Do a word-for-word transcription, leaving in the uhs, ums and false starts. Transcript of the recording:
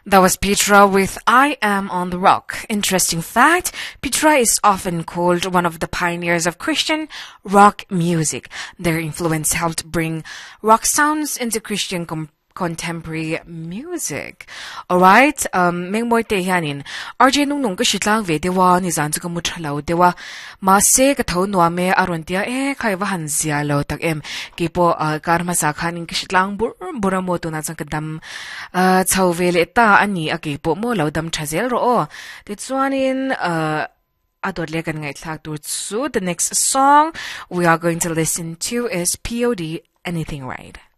That was Petra with I Am on the Rock. Interesting fact, Petra is often called one of the pioneers of Christian rock music. Their influence helped bring rock sounds into Christian com- contemporary music. Alright, um, mengmoy te hianin. R J nung nung ka shitlang ve dewa ni zan ka mutralaw dewa ma se ka thau nuwa me aron tia eh kai wa han zia lo tak em kipo karma sa khanin ka shitlang bur bura mo to na chang ka dam chau ve le ta ani a kipo mo lo dam thazel ro o ti chuanin uh ador le kan ngai thak tu chu the next song we are going to listen to is P O D Anything Right.